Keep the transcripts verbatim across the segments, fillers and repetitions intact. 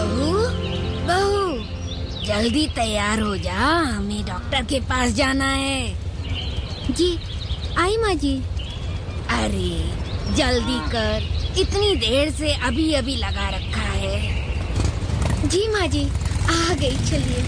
बहू, बहू, जल्दी तैयार हो जा, हमें डॉक्टर के पास जाना है। जी आई माँ जी। अरे जल्दी कर, इतनी देर से अभी अभी लगा रखा है। जी माँ जी, आ गई, चलिए।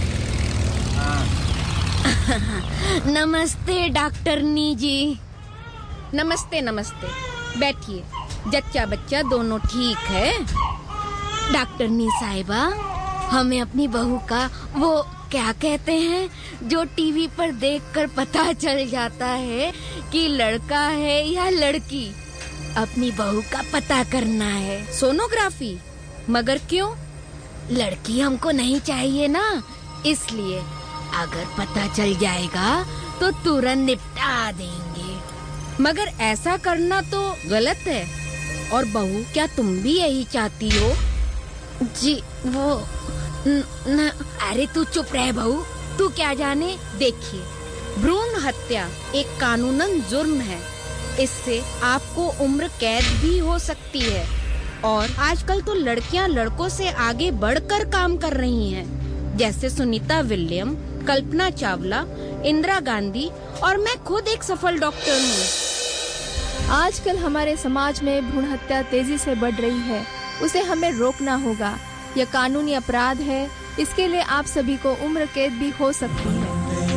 नमस्ते डॉक्टरनी जी। नमस्ते नमस्ते, बैठिए। जच्चा बच्चा दोनों ठीक है? डॉक्टरनी साहिबा, हमें अपनी बहू का वो क्या कहते हैं जो टीवी पर देखकर पता चल जाता है कि लड़का है या लड़की, अपनी बहू का पता करना है। सोनोग्राफी? मगर क्यों? लड़की हमको नहीं चाहिए ना, इसलिए अगर पता चल जाएगा तो तुरंत निपटा देंगे। मगर ऐसा करना तो गलत है। और बहू, क्या तुम भी यही चाहती हो? जी वो न, न, अरे तू चुप रह बहू, तू क्या जाने। देखिए, भ्रूण हत्या एक कानूनन जुर्म है। इससे आपको उम्र कैद भी हो सकती है। और आजकल तो लड़कियां लड़कों से आगे बढ़कर काम कर रही हैं, जैसे सुनीता विलियम, कल्पना चावला, इंदिरा गांधी और मैं खुद एक सफल डॉक्टर हूँ। आजकल हमारे समाज में भ्रूण हत्या तेजी से बढ़ रही है। उसे हमें रोकना होगा। यह कानूनी अपराध है। इसके लिए आप सभी को उम्र कैद भी हो सकती है।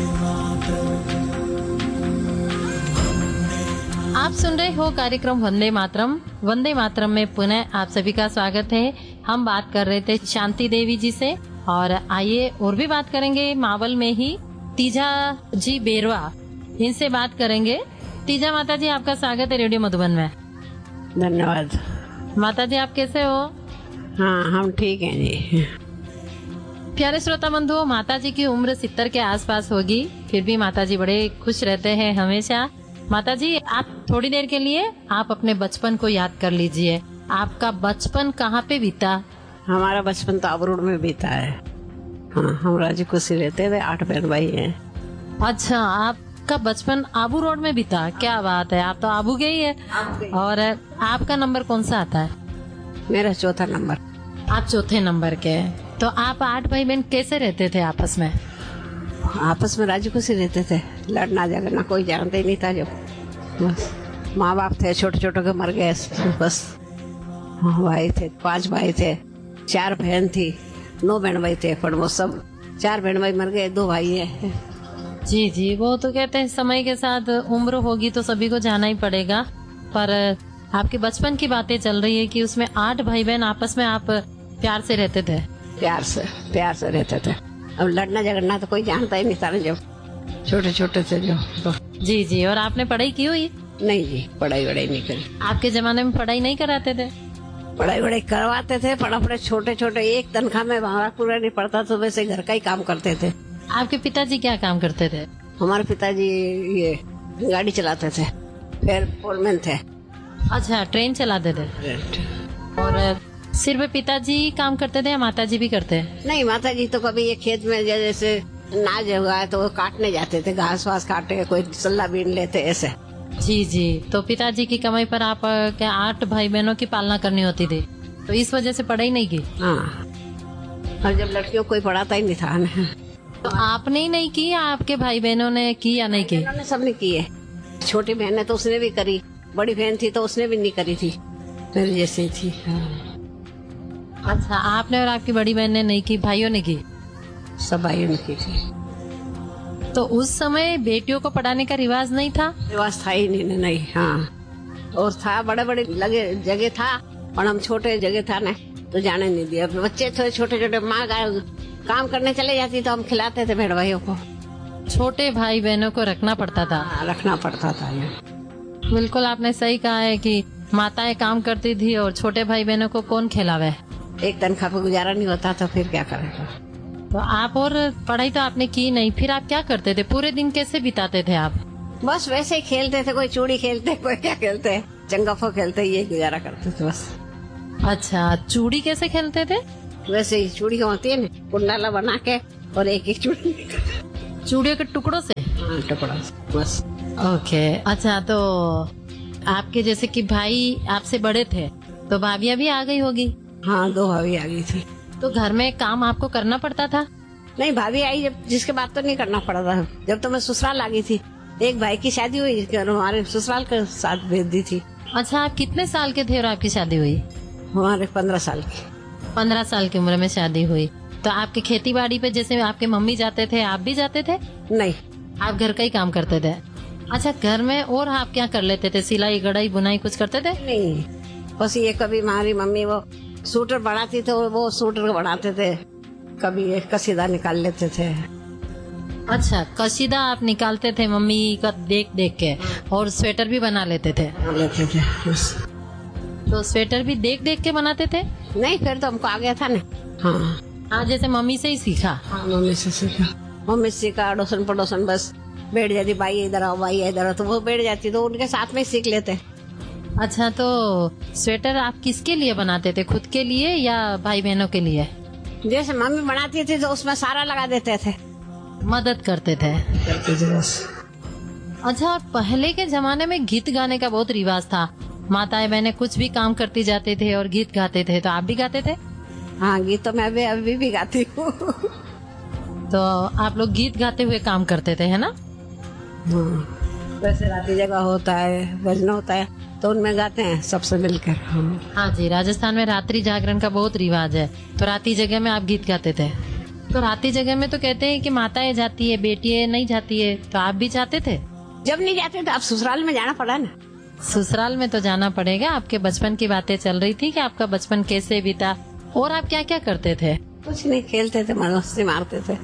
आप सुन रहे हो कार्यक्रम वंदे मातरम। वंदे मातरम में पुनः आप सभी का स्वागत है। हम बात कर रहे थे शांति देवी जी से, और आइए और भी बात करेंगे। मावल में ही तीजा जी बेरवा, इनसे बात करेंगे। तीजा माता जी, आपका स्वागत है रेडियो मधुबन में। धन्यवाद। माता जी, आप कैसे हो? हाँ, हम ठीक हैं जी। प्यारे श्रोता बंधुओं, माता जी की उम्र सितर के आसपास होगी, फिर भी माता जी बड़े खुश रहते हैं हमेशा। माता जी, आप थोड़ी देर के लिए आप अपने बचपन को याद कर लीजिए। आपका बचपन कहाँ पे बीता? हमारा बचपन तो आबू रोड में बीता है। हाँ, हम राजी खुशी रहते थे, आठ बहन भाई हैं। अच्छा, आपका बचपन आबू रोड में बीता? क्या बात है, आप तो आबू गई है। और आपका नंबर कौन सा आता है? मेरा चौथा नंबर। आप चौथे नंबर के। तो आप आठ भाई बहन कैसे रहते थे आपस में? आपस में राजी खुशी रहते थे, लड़ना झगड़ना कोई जानते ही नहीं था। जब बस माँ बाप थे, छोटे छोटे के मर गए, बस भाई थे, पांच भाई थे, चार बहन थी, नौ बहन भाई थे, पर वो सब चार बहन भाई मर गए, दो भाई है। जी जी, वो तो कहते हैं समय के साथ उम्र होगी तो सभी को जाना ही पड़ेगा। पर आपके बचपन की बातें चल रही है कि उसमें आठ भाई बहन आपस में आप प्यार से रहते थे। प्यार से प्यार से रहते थे। अब लड़ना झगड़ना तो कोई जानता ही नहीं था, जब छोटे छोटे थे जो तो। जी जी, और आपने पढ़ाई की हुई? नहीं जी, पढ़ाई वढ़ाई नहीं करी। आपके जमाने में पढ़ाई नहीं कराते थे? पढ़ाई वढ़ाई करवाते थे, पर अपने छोटे छोटे एक तनख्वाह में हमारा पूरा नहीं पड़ता, तो वैसे घर का ही काम करते थे। आपके पिताजी क्या काम करते थे? हमारे पिताजी ये गाड़ी चलाते थे, फिर फोरमैन थे। अच्छा, ट्रेन चलाते थे। और सिर्फ पिताजी काम करते थे या माता जी भी करते हैं? नहीं, माता जी तो कभी ये खेत में जैसे नाज हुआ है तो वो काटने जाते थे, घास वास काटे, कोई सल्ला बीन लेते ऐसे। जी जी, तो पिताजी की कमाई पर आप क्या आठ भाई बहनों की पालना करनी होती थी, तो इस वजह से पढ़ाई नहीं की? हाँ, और जब लड़कियों को कोई पढ़ाता ही नहीं था ना। तो आपने ही नहीं की, आपके भाई बहनों ने की या नहीं की? उन्होंने सबने की है। छोटी बहन है तो उसने भी करी, बड़ी बहन थी तो उसने भी नहीं करी थी, मेरी जैसे थी। हाँ। अच्छा, आपने और आपकी बड़ी बहन ने नहीं की, भाइयों ने की? सब भाइयों ने की थी। तो उस समय बेटियों को पढ़ाने का रिवाज नहीं था? रिवाज था ही नहीं, नहीं। हाँ, और था, बड़े बड़े लगे जगह था, और हम छोटे जगह था ना, तो जाने नहीं दिया। बच्चे थे छोटे छोटे, माँ काम करने चले जाती तो हम खिलाते थे बहन भाइयों को। छोटे भाई बहनों को रखना पड़ता था? हाँ, रखना पड़ता था। बिल्कुल, आपने सही कहा है कि माताएं काम करती थी और छोटे भाई बहनों को कौन खिलावे। एक तनख्वाह पे गुजारा नहीं होता तो फिर क्या करेगा। तो आप, और पढ़ाई तो आपने की नहीं, फिर आप क्या करते थे? पूरे दिन कैसे बिताते थे आप? बस वैसे ही खेलते थे, कोई चूड़ी खेलते, कोई क्या खेलते, चंगाफो खेलते, ये गुजारा करते थे बस। अच्छा, चूड़ी कैसे खेलते थे? वैसे ही चूड़ी होती है ना, कुंडाला बना के और एक एक चूड़ी चूड़ियों के टुकड़ों से? हाँ, टुकड़ा बस। ओके। अच्छा, तो आपके जैसे कि भाई आपसे बड़े थे तो भाभियां भी आ गई होगी? हाँ, दो भाभी आ गई थी। तो घर में काम आपको करना पड़ता था? नहीं, भाभी आई जब, जिसके बाद तो नहीं करना पड़ा था। जब तो मैं ससुराल आ गई थी, एक भाई की शादी हुई, हमारे ससुराल के साथ भेज दी थी। अच्छा, आप कितने साल के थे और आपकी शादी हुई? हमारे पंद्रह साल की। पंद्रह साल की उम्र में शादी हुई। तो आपके खेती बाड़ी पे जैसे आपके मम्मी जाते थे, आप भी जाते थे? नहीं, आप घर का ही काम करते थे। अच्छा, घर में और आप क्या कर लेते थे? सिलाई, कढ़ाई, बुनाई कुछ करते थे? नहीं, बस ये कभी हमारी मम्मी वो सूटर बनाती थे, वो सूटर बनाते थे, कभी ये कसीदा निकाल लेते थे। अच्छा, कसीदा आप निकालते थे मम्मी का देख देख के, और स्वेटर भी बना लेते थे? बना लेते थे बस। तो स्वेटर भी देख देख के बनाते थे? नहीं, फिर तो हमको आ गया था ना। हाँ हाँ, जैसे मम्मी से ही सीखा? हाँ, मम्मी से सीखा। मम्मी से सीखा, अड़ोसन पड़ोसन बस बैठ जाती, भाई इधर आओ, भाई इधर आओ, तो वो बैठ जाती, तो उनके साथ में ही सीख लेते। अच्छा, तो स्वेटर आप किसके लिए बनाते थे? खुद के लिए या भाई बहनों के लिए? जैसे मम्मी बनाती थी तो उसमें सारा लगा देते थे, मदद करते थे। करते थे बस। अच्छा, और पहले के जमाने में गीत गाने का बहुत रिवाज था। माताएं बहनें कुछ भी काम करती जाते थे और गीत गाते थे, तो आप भी गाते थे? हाँ, गीत तो मैं अभी अभी भी गाती हूँ। तो आप लोग गीत गाते हुए काम करते थे, है ना? हाँ, वैसे राती जगह होता है, भजन होता है, तो उनमें गाते हैं सबसे मिलकर। हाँ, हाँ जी, राजस्थान में रात्रि जागरण का बहुत रिवाज है, तो रात्रि जगह में आप गीत गाते थे। तो रात्रि जगह में तो कहते हैं कि माताएं जाती है, बेटियां नहीं जाती है, तो आप भी जाते थे? जब नहीं जाते तो आप ससुराल में जाना पड़ा ना। ससुराल में तो जाना पड़ेगा। आपके बचपन की बातें चल रही थी कि आपका बचपन कैसे बीता, और आप क्या क्या करते थे? कुछ नहीं, खेलते थे, मस्ती मारते थे।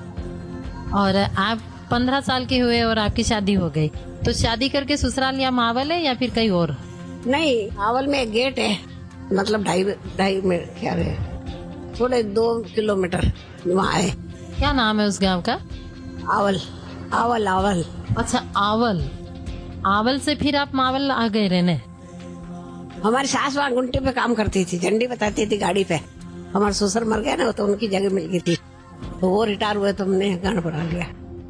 और आप पंद्रह साल के हुए और आपकी शादी हो गई, तो शादी करके ससुराल या मावल है या फिर कहीं और? नहीं, आवल में एक गेट है, मतलब ढाई ढाई में क्या है, थोड़े दो किलोमीटर वहाँ है। क्या नाम है उस गांव का? आवल। आवल आवल अच्छा, आवल। आवल से फिर आप मावल आ गए रहने? हमारी सास वहाँ गुंटे पे काम करती थी, झंडी बताती थी गाड़ी पे। हमारे ससुर मर गया ना, तो उनकी जगह मिल गई थी, तो वो रिटायर हुए तो हमने गाना बढ़ा लिया।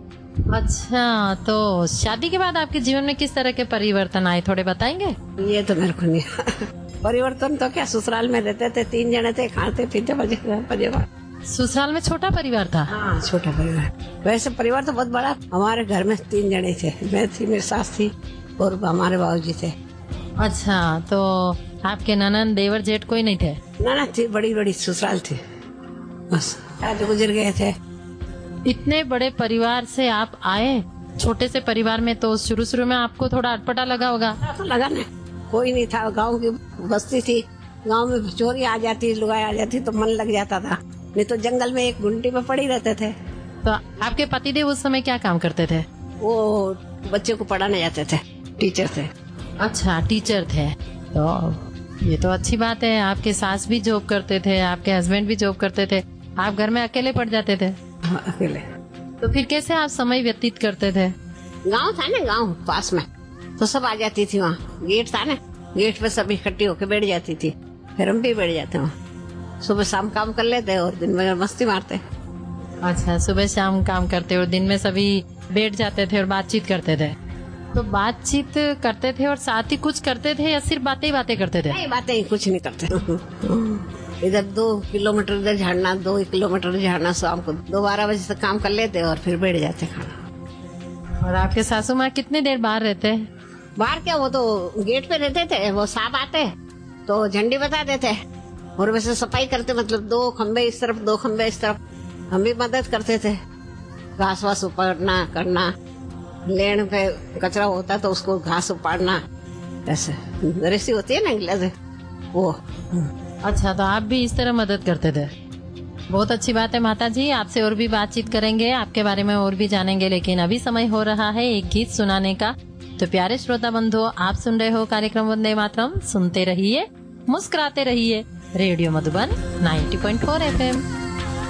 अच्छा, तो शादी के बाद आपके जीवन में किस तरह के परिवर्तन आए, थोड़े बताएंगे? ये तो मेरे को नहीं। परिवर्तन तो क्या, ससुराल में रहते थे, तीन जने थे, खाते पीते मजे। ससुराल में छोटा परिवार था? हाँ, छोटा परिवार। वैसे परिवार तो बहुत बड़ा। हमारे घर में तीन जने थे, मैं थी, मेरी सास थी और हमारे बाबूजी थे। अच्छा, तो आपके ननद देवर जेठ कोई नहीं थे? ना ना, थी, बड़ी बड़ी ससुराल थी, बस आज गुजर गए थे। इतने बड़े परिवार से आप आए छोटे से परिवार में, तो शुरू शुरू में आपको थोड़ा अटपटा लगा होगा? तो लगा ना, कोई नहीं था, गांव की बस्ती थी, गांव में चोरी आ जाती, लुगाई आ जाती, तो मन लग जाता था, नहीं तो जंगल में एक घंटी पे पड़े रहते थे। तो आपके पतिदेव उस समय क्या काम करते थे? वो बच्चे को पढ़ाने जाते थे, टीचर थे। अच्छा, टीचर थे। तो ये तो अच्छी बात है। आपके सास भी जॉब करते थे, आपके हस्बैंड भी जॉब करते थे, आप घर में अकेले पड़ जाते थे? हाँ, अकेले। तो फिर कैसे आप समय व्यतीत करते थे? गांव था ना, गांव पास में, तो सब आ जाती थी। वहाँ गेट था ना, गेट पे सब इकट्ठी होके बैठ जाती थी, फिर हम भी बैठ जाते वहाँ। सुबह शाम काम कर लेते और दिन में मस्ती मारते। अच्छा, सुबह शाम काम करते और दिन में सभी बैठ जाते थे और बातचीत करते थे। तो बातचीत करते थे और साथ ही कुछ करते थे या सिर्फ बातें ही बातें करते थे? नहीं, बातें ही, कुछ नहीं करते। इधर दो किलोमीटर इधर झाड़ना, दो किलोमीटर झाड़ना, शाम को दो बारह बजे तक काम कर लेते और फिर बैठ जाते खाना। और आपके सासू माँ कितनी देर बाहर रहते? बाहर क्या, वो तो गेट पे रहते थे, वो साहब आते तो झंडी बता देते और वैसे सफाई करते, मतलब दो खंबे इस तरफ, दो खंबे इस तरफ, हम भी मदद करते थे, घास वास उपाड़ना करना, लेन पे कचरा होता तो उसको घास उपाड़ना, ऐसे रेसी होती है ना गिलास, वो। अच्छा, तो आप भी इस तरह मदद करते थे। बहुत अच्छी बात है माता जी, आपसे और भी बातचीत करेंगे, आपके बारे में और भी जानेंगे, लेकिन अभी समय हो रहा है एक गीत सुनाने का। तो प्यारे श्रोता बंधु, आप सुन रहे हो कार्यक्रम वंदे मातरम। सुनते रहिए, मुस्कुराते रहिए, radio Madhuban ninety point four F M.